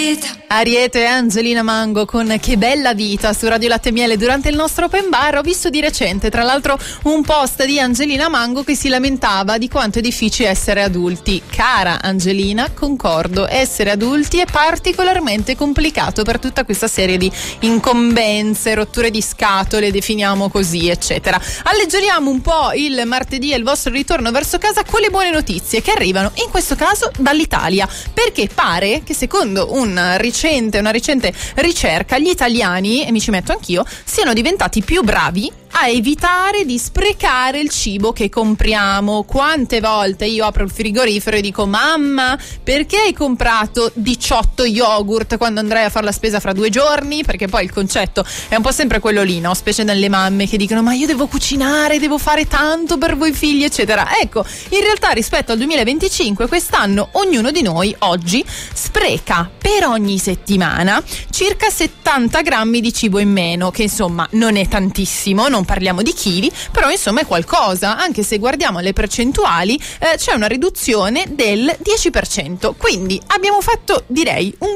Ariete e Angelina Mango con Che bella vita su Radio Latte e Miele. Durante il nostro open bar ho visto di recente, tra l'altro, un post di Angelina Mango che si lamentava di quanto è difficile essere adulti. Cara Angelina, concordo, essere adulti è particolarmente complicato per tutta questa serie di incombenze, rotture di scatole, definiamo così, eccetera. Alleggeriamo un po' il martedì e il vostro ritorno verso casa con le buone notizie che arrivano, in questo caso, dall'Italia, perché pare che secondo una recente ricerca gli italiani, e mi ci metto anch'io, siano diventati più bravi a evitare di sprecare il cibo che compriamo. Quante volte io apro il frigorifero e dico: mamma, perché hai comprato 18 yogurt quando andrai a fare la spesa fra 2 giorni? Perché poi il concetto è un po' sempre quello lì, no? Specie nelle mamme che dicono: ma io devo cucinare, devo fare tanto per voi figli, eccetera. Ecco, in realtà rispetto al 2025 quest'anno ognuno di noi oggi spreca per ogni settimana circa 70 grammi di cibo in meno, che insomma non è tantissimo, non parliamo di chili, però insomma è qualcosa. Anche se guardiamo le percentuali, c'è una riduzione del 10%, quindi abbiamo fatto, direi, un